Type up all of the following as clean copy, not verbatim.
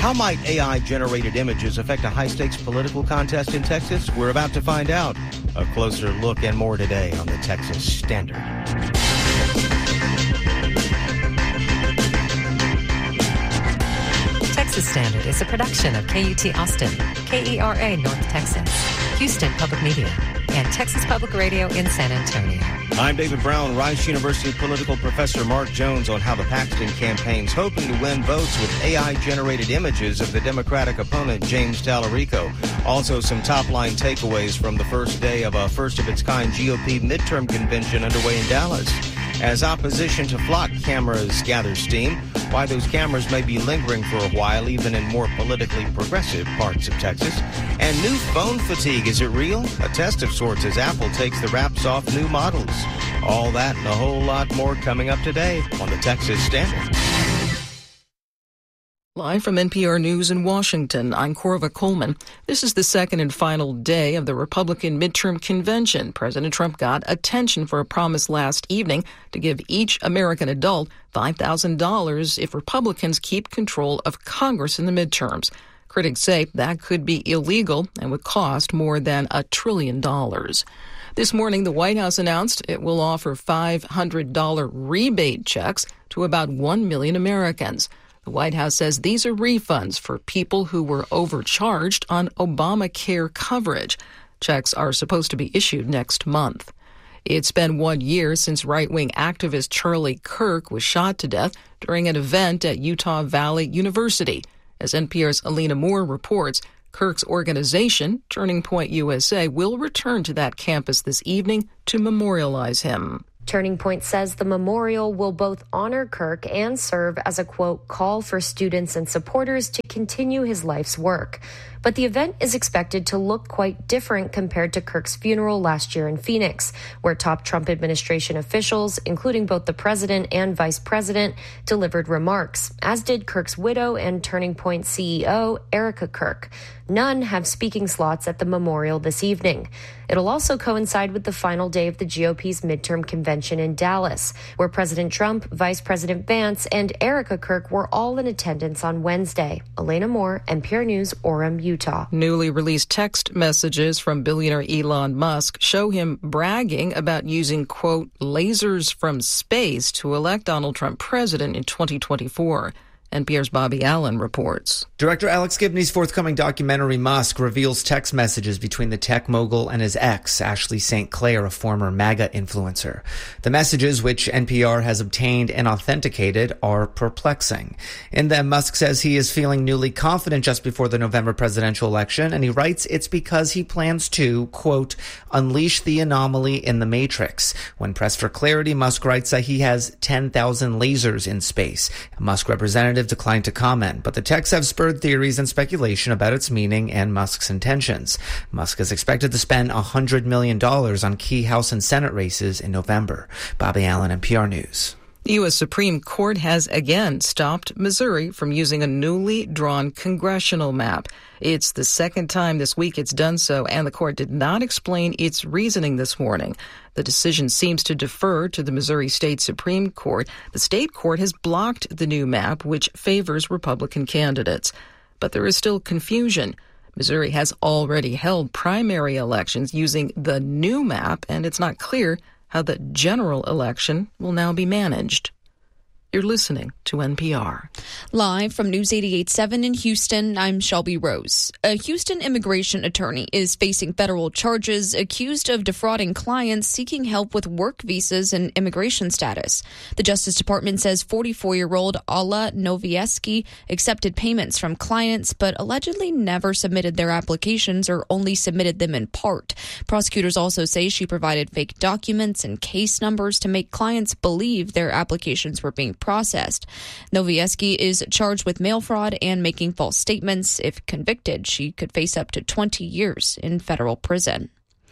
How might AI-generated images affect a high-stakes political contest in Texas? We're about to find out. A closer look and more today on the Texas Standard. Texas Standard is a production of KUT Austin, KERA North Texas, Houston Public Media, and Texas Public Radio in San Antonio. I'm David Brown. Rice University political professor Mark Jones on how the Paxton campaign's hoping to win votes with AI-generated images of the Democratic opponent, James Tallarico. Also, some top-line takeaways from the first day of a first-of-its-kind GOP midterm convention underway in Dallas. As opposition to flock cameras gathers steam, why those cameras may be lingering for a while, even in more politically progressive parts of Texas. And new phone fatigue, is it real? A test of sorts as Apple takes the wraps off new models. All that and a whole lot more coming up today on the Texas Standard. Live from NPR News in Washington, I'm Corva Coleman. This is the second and final day of the Republican midterm convention. President Trump got attention for a promise last evening to give each American adult $5,000 if Republicans keep control of Congress in the midterms. Critics say that could be illegal and would cost more than $1 trillion. This morning, the White House announced it will offer $500 rebate checks to about 1 million Americans. The White House says these are refunds for people who were overcharged on Obamacare coverage. Checks are supposed to be issued next month. It's been 1 year since right-wing activist Charlie Kirk was shot to death during an event at Utah Valley University. As NPR's Alina Moore reports, Kirk's organization, Turning Point USA, will return to that campus this evening to memorialize him. Turning Point says the memorial will both honor Kirk and serve as a, quote, call for students and supporters to continue his life's work. But the event is expected to look quite different compared to Kirk's funeral last year in Phoenix, where top Trump administration officials, including both the president and vice president, delivered remarks, as did Kirk's widow and Turning Point CEO, Erica Kirk. None have speaking slots at the memorial this evening. It'll also coincide with the final day of the GOP's midterm convention in Dallas, where President Trump, Vice President Vance, and Erica Kirk were all in attendance on Wednesday. Elena Moore, NPR News, Orem, Utah. Newly released text messages from billionaire Elon Musk show him bragging about using, quote, lasers from space to elect Donald Trump president in 2024. NPR's Bobby Allen reports. Director Alex Gibney's forthcoming documentary, Musk, reveals text messages between the tech mogul and his ex, Ashley St. Clair, a former MAGA influencer. The messages, which NPR has obtained and authenticated, are perplexing. In them, Musk says he is feeling newly confident just before the November presidential election, and he writes it's because he plans to, quote, unleash the anomaly in the matrix. When pressed for clarity, Musk writes that he has 10,000 lasers in space. A Musk representative declined to comment, but the texts have spurred theories and speculation about its meaning and Musk's intentions. Musk is expected to spend $100 million on key House and Senate races in November. Bobby Allen, NPR News. The U.S. Supreme Court has again stopped Missouri from using a newly drawn congressional map. It's the second time this week it's done so, and the court did not explain its reasoning this morning. The decision seems to defer to the Missouri State Supreme Court. The state court has blocked the new map, which favors Republican candidates. But there is still confusion. Missouri has already held primary elections using the new map, and it's not clear how the general election will now be managed. You're listening to NPR. Live from News 88.7 in Houston, I'm Shelby Rose. A Houston immigration attorney is facing federal charges accused of defrauding clients seeking help with work visas and immigration status. The Justice Department says 44-year-old Alla Novieski accepted payments from clients but allegedly never submitted their applications or only submitted them in part. Prosecutors also say she provided fake documents and case numbers to make clients believe their applications were being processed. Novieski is charged with mail fraud and making false statements. If convicted, she could face up to 20 years in federal prison.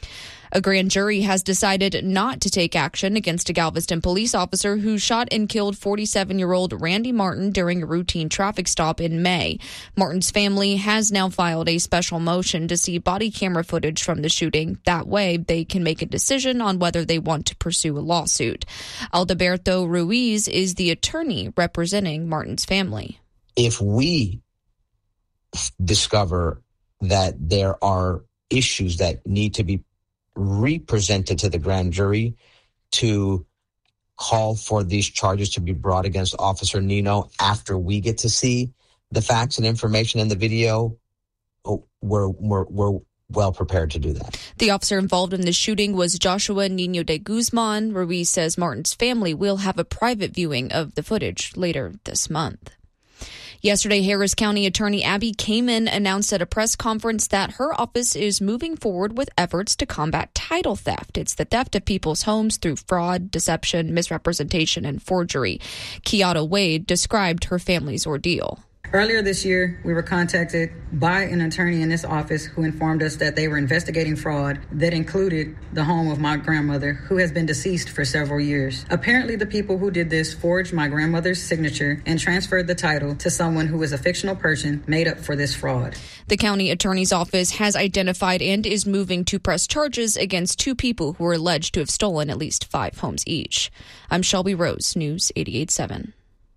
A grand jury has decided not to take action against a Galveston police officer who shot and killed 47-year-old Randy Martin during a routine traffic stop in May. Martin's family has now filed a special motion to see body camera footage from the shooting. That way, they can make a decision on whether they want to pursue a lawsuit. Alberto Ruiz is the attorney representing Martin's family. If we discover that there are issues that need to be represented to the grand jury to call for these charges to be brought against Officer Nino after we get to see the facts and information in the video, we're well prepared to do that. The officer involved in the shooting was Joshua Nino de Guzman. Ruiz says Martin's family will have a private viewing of the footage later this month. Yesterday, Harris County Attorney Abby Kamen announced at a press conference that her office is moving forward with efforts to combat title theft. It's the theft of people's homes through fraud, deception, misrepresentation, and forgery. Kiata Wade described her family's ordeal. Earlier this year, we were contacted by an attorney in this office who informed us that they were investigating fraud that included the home of my grandmother, who has been deceased for several years. Apparently, the people who did this forged my grandmother's signature and transferred the title to someone who was a fictional person made up for this fraud. The county attorney's office has identified and is moving to press charges against 2 people who are alleged to have stolen at least 5 homes each. I'm Shelby Rose, News 88.7.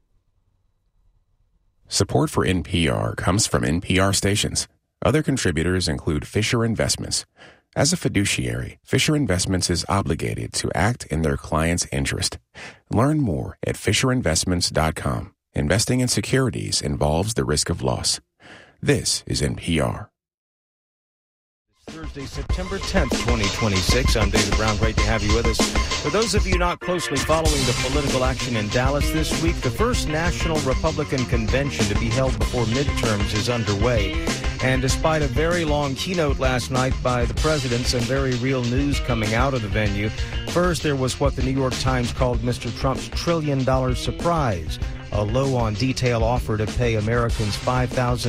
Support for NPR comes from NPR stations. Other contributors include Fisher Investments. As a fiduciary, Fisher Investments is obligated to act in their client's interest. Learn more at FisherInvestments.com. Investing in securities involves the risk of loss. This is NPR. Thursday, September 10th, 2026. I'm David Brown. Great to have you with us. For those of you not closely following the political action in Dallas this week, the first National Republican Convention to be held before midterms is underway. And despite a very long keynote last night by the president, some very real news coming out of the venue. First, there was what the New York Times called Mr. Trump's $1 trillion surprise, a low on detail offer to pay Americans $5,000